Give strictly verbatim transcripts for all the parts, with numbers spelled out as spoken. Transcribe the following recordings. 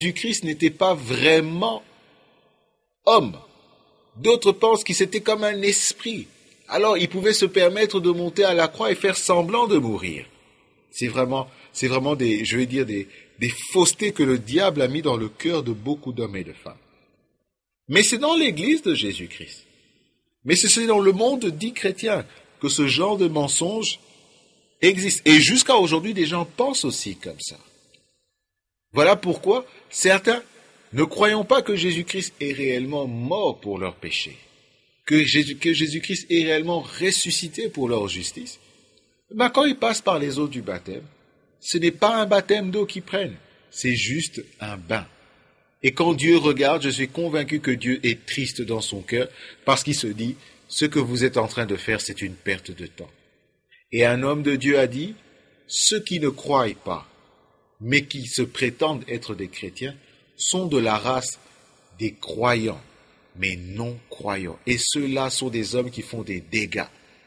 Jésus-Christ n'était pas vraiment homme. D'autres pensent qu'il était comme un esprit. Alors, il pouvait se permettre de monter à la croix et faire semblant de mourir. C'est vraiment, c'est vraiment des, je vais dire, des, des faussetés que le diable a mis dans le cœur de beaucoup d'hommes et de femmes. Mais c'est dans l'Église de Jésus-Christ. Mais c'est dans le monde dit chrétien que ce genre de mensonge existe. Et jusqu'à aujourd'hui, des gens pensent aussi comme ça. Voilà pourquoi certains ne croyant pas que Jésus-Christ est réellement mort pour leurs péchés, que, Jésus, que Jésus-Christ est réellement ressuscité pour leur justice, ben quand ils passent par les eaux du baptême, ce n'est pas un baptême d'eau qu'ils prennent, c'est juste un bain. Et quand Dieu regarde, je suis convaincu que Dieu est triste dans son cœur parce qu'il se dit, ce que vous êtes en train de faire, c'est une perte de temps. Et un homme de Dieu a dit, ceux qui ne croient pas, mais qui se prétendent être des chrétiens, sont de la race des croyants, mais non croyants. Et ceux-là sont des hommes qui font des dégâts.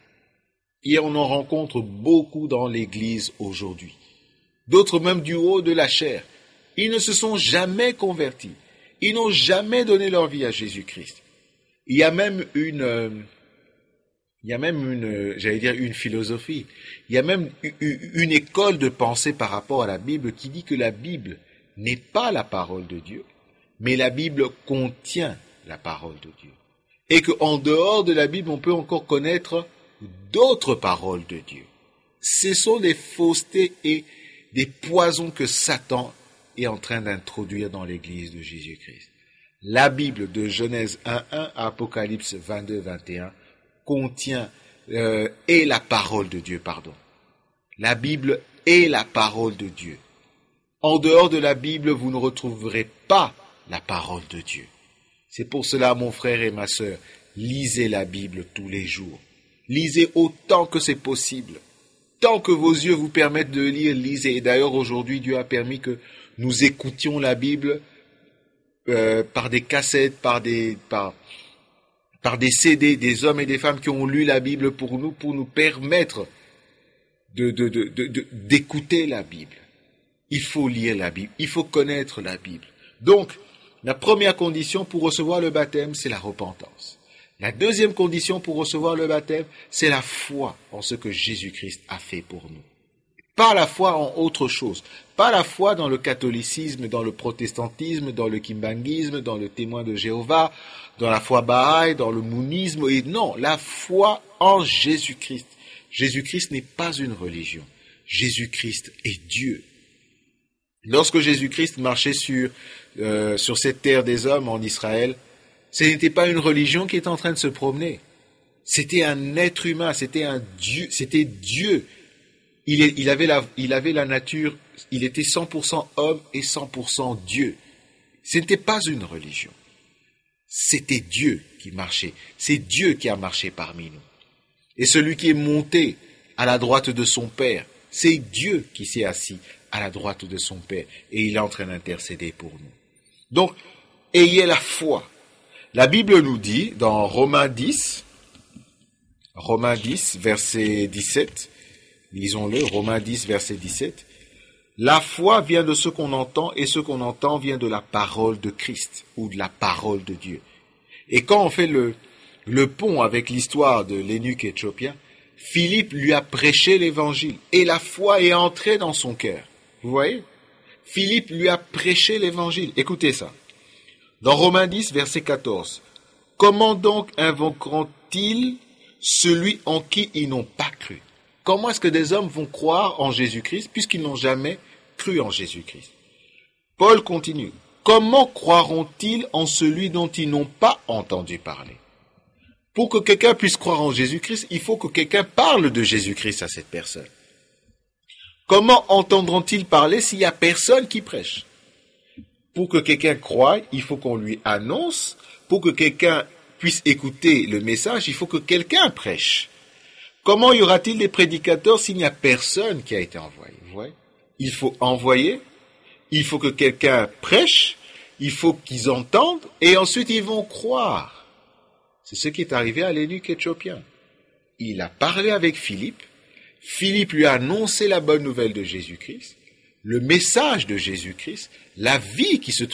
Et on en rencontre beaucoup dans l'Église aujourd'hui. D'autres même du haut de la chair. Ils ne se sont jamais convertis. Ils n'ont jamais donné leur vie à Jésus-Christ. Il y a même une, euh, il y a même une, euh, j'allais dire une philosophie. Il y a même une école de pensée par rapport à la Bible qui dit que la Bible n'est pas la parole de Dieu, mais la Bible contient la parole de Dieu. Et qu'en dehors de la Bible, on peut encore connaître d'autres paroles de Dieu. Ce sont des faussetés et des poisons que Satan est en train d'introduire dans l'Église de Jésus-Christ. La Bible de Genèse un un à Apocalypse vingt-deux vingt et un contient euh, est la parole de Dieu, pardon. La Bible est la parole de Dieu. En dehors de la Bible, vous ne retrouverez pas la parole de Dieu. C'est pour cela, mon frère et ma sœur, lisez la Bible tous les jours. Lisez autant que c'est possible. Tant que vos yeux vous permettent de lire, lisez. Et d'ailleurs, aujourd'hui, Dieu a permis que nous écoutions la Bible euh, par des cassettes, par des, par, par des C D, des hommes et des femmes qui ont lu la Bible pour nous, pour nous permettre de, de, de, de, de, d'écouter la Bible. Il faut lire la Bible, il faut connaître la Bible. Donc, la première condition pour recevoir le baptême, c'est la repentance. La deuxième condition pour recevoir le baptême, c'est la foi en ce que Jésus-Christ a fait pour nous. Pas la foi en autre chose. Pas la foi dans le catholicisme, dans le protestantisme, dans le kimbanguisme, dans le témoin de Jéhovah, dans la foi Bahaï, dans le mounisme. Et non, la foi en Jésus-Christ. Jésus-Christ n'est pas une religion. Jésus-Christ est Dieu. Lorsque Jésus-Christ marchait sur, euh, sur cette terre des hommes en Israël, ce n'était pas une religion qui était en train de se promener. C'était un être humain, c'était un Dieu, c'était Dieu. Il, est, il, avait la, il avait la nature, il était cent pour cent homme et cent pour cent Dieu. Ce n'était pas une religion. C'était Dieu qui marchait. C'est Dieu qui a marché parmi nous. Et celui qui est monté à la droite de son Père, c'est Dieu qui s'est assis à la droite de son Père. Et il est en train d'intercéder pour nous. Donc, ayez la foi. La Bible nous dit, dans Romains dix, Romains dix, verset dix-sept, lisons-le, Romains dix, verset dix-sept, « La foi vient de ce qu'on entend, et ce qu'on entend vient de la parole de Christ, ou de la parole de Dieu. » Et quand on fait le, le pont avec l'histoire de l'eunuque éthiopien, Philippe lui a prêché l'évangile, et la foi est entrée dans son cœur. Vous voyez? Philippe lui a prêché l'évangile. Écoutez ça. Dans Romains dix, verset quatorze, « Comment donc invoqueront-ils celui en qui ils n'ont pas cru ?» Comment est-ce que des hommes vont croire en Jésus-Christ puisqu'ils n'ont jamais cru en Jésus-Christ? Paul continue. « Comment croiront-ils en celui dont ils n'ont pas entendu parler ?» Pour que quelqu'un puisse croire en Jésus-Christ, il faut que quelqu'un parle de Jésus-Christ à cette personne. Comment entendront-ils parler s'il n'y a personne qui prêche? Pour que quelqu'un croie, il faut qu'on lui annonce. Pour que quelqu'un puisse écouter le message, il faut que quelqu'un prêche. Comment y aura-t-il des prédicateurs s'il n'y a personne qui a été envoyé? Vous voyez? Il faut envoyer, il faut que quelqu'un prêche, il faut qu'ils entendent, et ensuite ils vont croire. C'est ce qui est arrivé à l'eunuque éthiopien. Il a parlé avec Philippe, Philippe lui a annoncé la bonne nouvelle de Jésus-Christ, le message de Jésus-Christ, la vie qui se